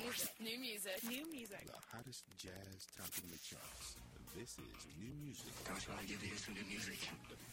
New music. New music. The hottest jazz topping the charts. This is new music. I was going to give you some new music. The